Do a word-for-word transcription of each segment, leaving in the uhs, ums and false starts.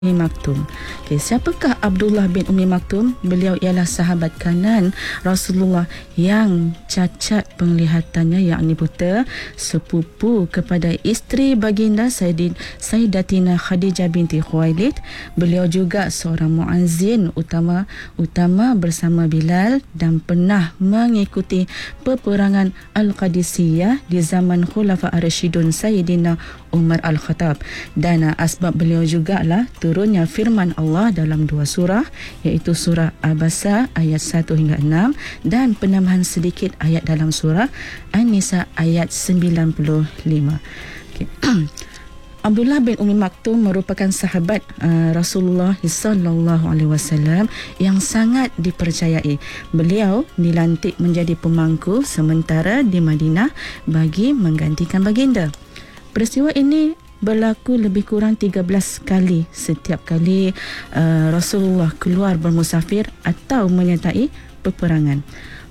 Ummi Maktum. Okay, siapakah Abdullah bin Ummi Maktum? Beliau ialah sahabat kanan Rasulullah yang cacat penglihatannya, yakni buta, sepupu kepada isteri baginda Sayyidin, Sayyidatina Khadijah binti Khuwailid. Beliau juga seorang muazzin utama utama bersama Bilal dan pernah mengikuti peperangan Al-Qadisiyah di zaman Khulafa Ar-Rasyidun Sayyidina Umar Al-Khattab. Dan uh, asbab beliau jugalah turunnya firman Allah dalam dua surah, iaitu surah Abasa ayat satu hingga enam dan penambahan sedikit ayat dalam surah An-Nisa ayat sembilan puluh lima. Okay. Abdullah bin Ummi Maktum merupakan sahabat uh, Rasulullah sallallahu alaihi wasallam yang sangat dipercayai. Beliau dilantik menjadi pemangku sementara di Madinah bagi menggantikan baginda. Peristiwa ini berlaku lebih kurang tiga belas kali setiap kali uh, Rasulullah keluar bermusafir atau menyertai peperangan.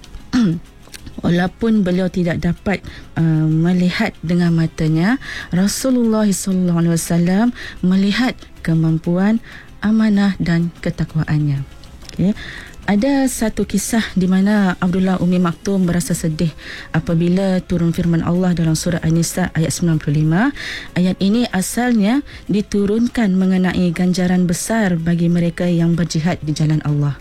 Walaupun beliau tidak dapat uh, melihat dengan matanya, Rasulullah sallallahu alaihi wasallam melihat kemampuan, amanah dan ketakwaannya. Okey. Ada satu kisah di mana Abdullah Ummi Maktum berasa sedih apabila turun firman Allah dalam surah An-Nisa ayat sembilan puluh lima. Ayat ini asalnya diturunkan mengenai ganjaran besar bagi mereka yang berjihad di jalan Allah.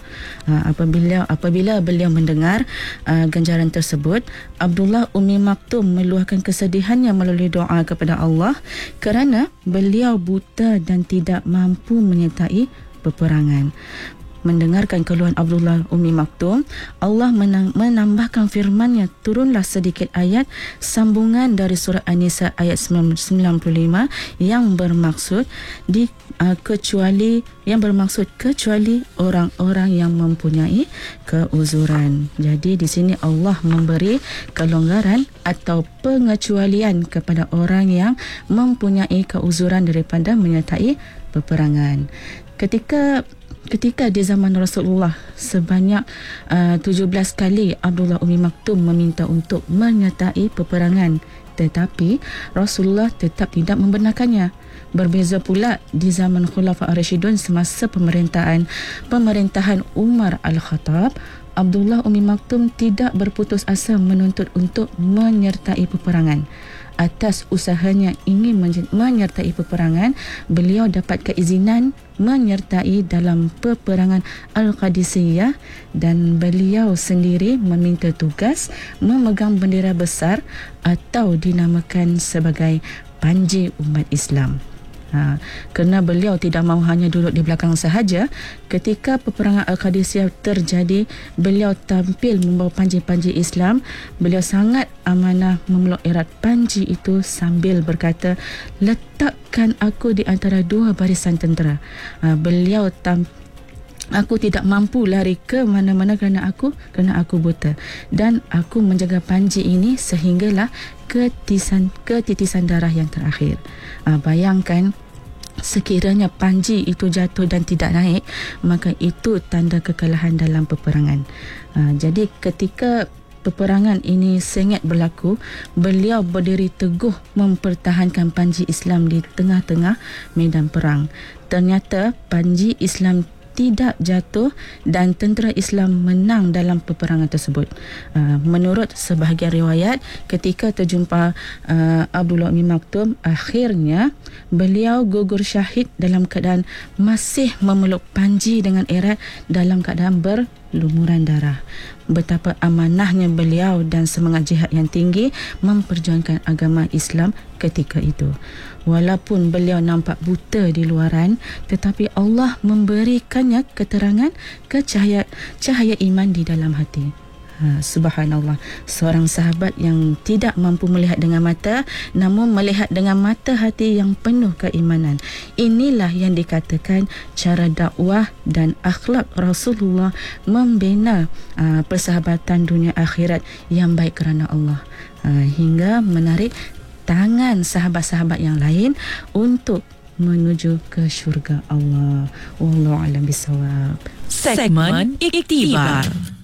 Apabila apabila beliau mendengar uh, ganjaran tersebut, Abdullah Ummi Maktum meluahkan kesedihannya melalui doa kepada Allah kerana beliau buta dan tidak mampu menyertai peperangan. Mendengarkan keluhan Abdullah Ummi Maktum, Allah menambahkan firman-Nya, turunlah sedikit ayat sambungan dari surah An-Nisa ayat sembilan puluh lima yang bermaksud di uh, kecuali yang bermaksud kecuali orang-orang yang mempunyai keuzuran. Jadi di sini Allah memberi kelonggaran atau pengecualian kepada orang yang mempunyai keuzuran daripada menyertai peperangan. Ketika Ketika di zaman Rasulullah sebanyak uh, tujuh belas kali Abdullah Ummi Maktum meminta untuk menyertai peperangan, tetapi Rasulullah tetap tidak membenarkannya. Berbeza pula di zaman Khulafa Ar-Rasyidun semasa pemerintahan pemerintahan Umar Al-Khattab, Abdullah Ummi Maktum tidak berputus asa menuntut untuk menyertai peperangan. Atas usahanya ingin menyertai peperangan, beliau dapat keizinan menyertai dalam peperangan Al-Qadisiyah dan beliau sendiri meminta tugas memegang bendera besar atau dinamakan sebagai panji umat Islam. Ha, kerana beliau tidak mahu hanya duduk di belakang sahaja, ketika peperangan Al-Qadisiyah terjadi, beliau tampil membawa panji-panji Islam. Beliau sangat amanah memeluk erat panji itu sambil berkata, letakkan aku di antara dua barisan tentera. Ha, beliau tampil, aku tidak mampu lari ke mana-mana kerana aku kerana aku buta, dan aku menjaga panji ini sehinggalah ketitisan ketitisan darah yang terakhir. Uh, bayangkan, sekiranya panji itu jatuh dan tidak naik, maka itu tanda kekalahan dalam peperangan. Uh, jadi ketika peperangan ini sengit berlaku, beliau berdiri teguh mempertahankan panji Islam di tengah-tengah medan perang. Ternyata panji Islam tidak jatuh dan tentera Islam menang dalam peperangan tersebut. Uh, menurut sebahagian riwayat, ketika terjumpa uh, Abdullah Ummi Maktum, akhirnya beliau gugur syahid dalam keadaan masih memeluk panji dengan erat dalam keadaan berlumuran darah. Betapa amanahnya beliau dan semangat jihad yang tinggi memperjuangkan agama Islam ketika itu. Walaupun beliau nampak buta di luaran, tetapi Allah memberikannya keterangan ke cahaya, cahaya iman di dalam hati. Ha, subhanallah, seorang sahabat yang tidak mampu melihat dengan mata, namun melihat dengan mata hati yang penuh keimanan. Inilah yang dikatakan cara dakwah dan akhlak Rasulullah membina uh, persahabatan dunia akhirat yang baik kerana Allah, uh, hingga menarik tangan sahabat-sahabat yang lain untuk menuju ke syurga Allah. Wallahu a'lam bishawab. Segmen Iktibar.